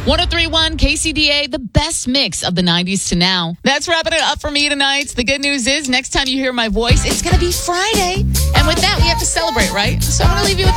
103.1 KCDA, the best mix of the 90s to now. That's wrapping it up for me tonight. The good news is next time you hear my voice, it's going to be Friday. And with that, we have to celebrate, right? So I'm going to leave you with